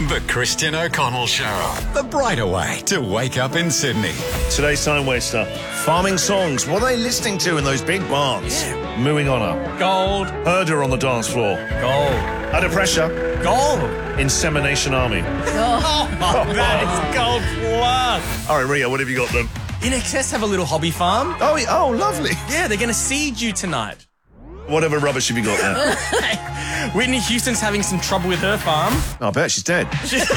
The Christian O'Connell Show. The brighter way to wake up in Sydney. Today's time waster. Farming songs. What are they listening to in those big barns? Yeah. Mooing honour. Gold. Herder on the dance floor. Gold. Under pressure. Gold. Insemination army. Oh, that is gold plus. All right, Ria, what have you got them? InXS have a little hobby farm. Oh, lovely. Yeah, they're going to seed you tonight. Whatever rubbish have you got there? Whitney Houston's having some trouble with her farm. I bet she's dead.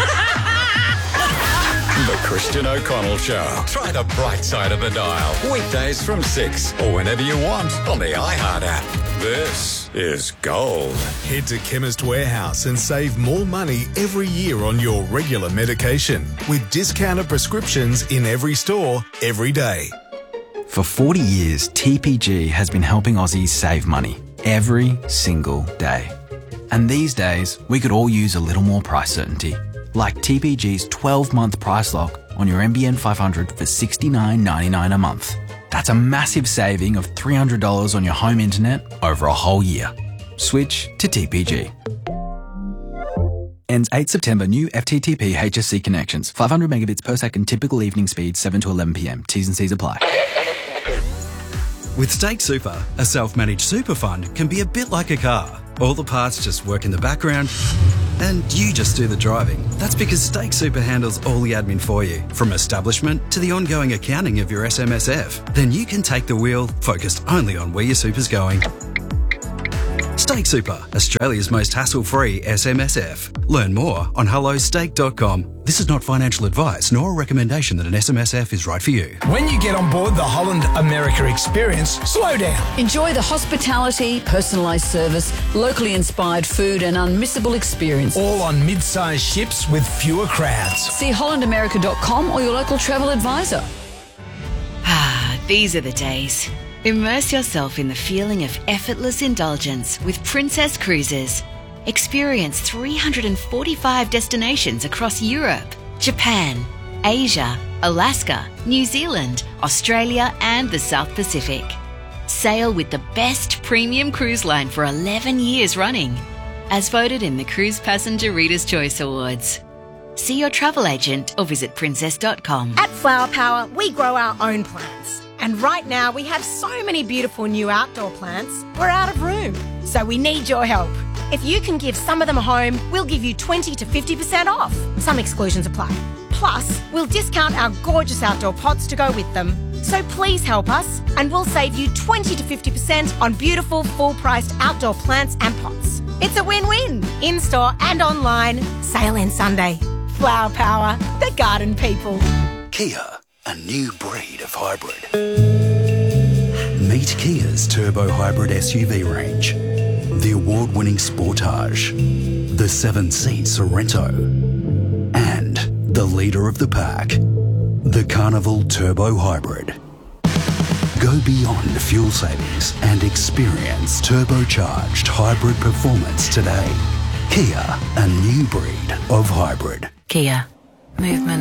The Christian O'Connell Show. Try the bright side of the dial. Weekdays from 6 or whenever you want on the iHeart app. This is gold. Head to Chemist Warehouse and save more money every year on your regular medication with discounted prescriptions in every store, every day. For 40 years, TPG has been helping Aussies save money every single day. And these days, we could all use a little more price certainty. Like TPG's 12-month price lock on your NBN 500 for $69.99 a month. That's a massive saving of $300 on your home internet over a whole year. Switch to TPG. Ends 8 September. New FTTP HSC connections. 500 megabits per second. Typical evening speed 7 to 11 p.m. T's and C's apply. With Stake Super, a self-managed super fund can be a bit like a car. All the parts just work in the background and you just do the driving. That's because Stake Super handles all the admin for you, from establishment to the ongoing accounting of your SMSF. Then you can take the wheel, focused only on where your super's going. Stake Super, Australia's most hassle-free SMSF. Learn more on hellostake.com. This is not financial advice nor a recommendation that an SMSF is right for you. When you get on board the Holland America experience, slow down. Enjoy the hospitality, personalised service, locally inspired food and unmissable experience. All on mid-sized ships with fewer crowds. See hollandamerica.com or your local travel advisor. These are the days. Immerse yourself in the feeling of effortless indulgence with Princess Cruises. Experience 345 destinations across Europe, Japan, Asia, Alaska, New Zealand, Australia and the South Pacific. Sail with the best premium cruise line for 11 years running, as voted in the Cruise Passenger Reader's Choice Awards. See your travel agent or visit princess.com. At Flower Power, we grow our own plants. And right now, we have so many beautiful new outdoor plants, we're out of room. So we need your help. If you can give some of them a home, we'll give you 20 to 50% off. Some exclusions apply. Plus, we'll discount our gorgeous outdoor pots to go with them. So please help us, and we'll save you 20 to 50% on beautiful, full-priced outdoor plants and pots. It's a win-win, in-store and online. Sale ends Sunday. Flower Power, the garden people. Kia, a new breed of hybrid. Meet Kia's turbo hybrid SUV range. The award-winning Sportage, the 7-seat Sorento, and the leader of the pack, the Carnival Turbo Hybrid. Go beyond fuel savings and experience turbocharged hybrid performance today. Kia, a new breed of hybrid. Kia. Movement.